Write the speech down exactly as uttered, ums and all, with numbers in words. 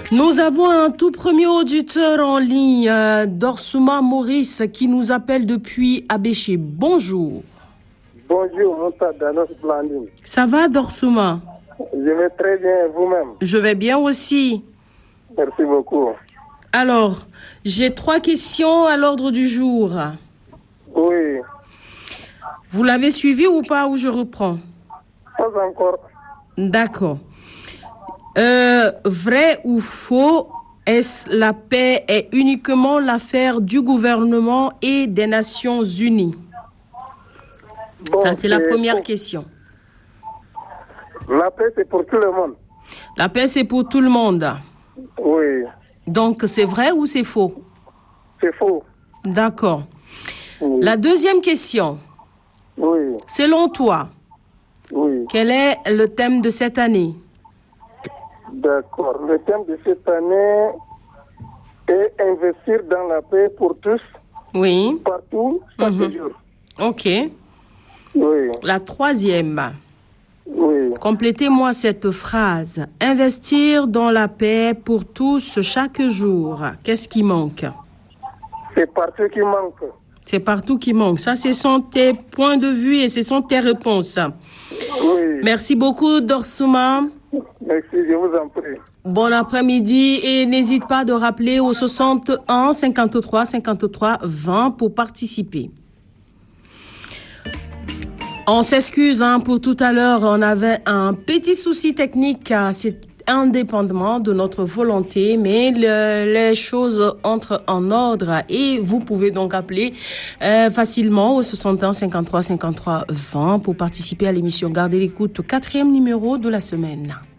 Nous avons un tout premier auditeur en ligne, euh, Dorsouma Maurice, qui nous appelle depuis Abéché. Bonjour. Bonjour, Moussa Danos Blandine. Ça va, Dorsouma? Je vais très bien, vous-même? Je vais bien aussi. Merci beaucoup. Alors, j'ai trois questions à l'ordre du jour. Oui. Vous l'avez suivi ou pas, ou je reprends? Pas encore. D'accord. Euh, vrai ou faux, est-ce la paix est uniquement l'affaire du gouvernement et des Nations Unies? Bon, Ça, c'est la première pour... question. La paix, c'est pour tout le monde. La paix, c'est pour tout le monde. Oui. Donc, c'est vrai ou c'est faux? C'est faux. D'accord. Oui. La deuxième question. Oui. Selon toi, Oui. quel est le thème de cette année? D'accord. Le thème de cette année est investir dans la paix pour tous. Oui. Partout, chaque Mhm. jour. Ok. Oui. La troisième. Oui. Complétez-moi cette phrase. Investir dans la paix pour tous chaque jour. Qu'est-ce qui manque? C'est partout qui manque. C'est partout qui manque. Ça, ce sont tes points de vue et ce sont tes réponses. Oui. Merci beaucoup, Dorsouma. Merci, je vous en prie. Bon après-midi et n'hésite pas de rappeler au soixante-un cinquante-trois cinquante-trois vingt pour participer. On s'excuse hein, pour tout à l'heure, on avait un petit souci technique, c'est indépendamment de notre volonté, mais le, les choses entrent en ordre et vous pouvez donc appeler euh, facilement au soixante-un cinquante-trois cinquante-trois vingt pour participer à l'émission Gardez l'écoute, quatrième numéro de la semaine.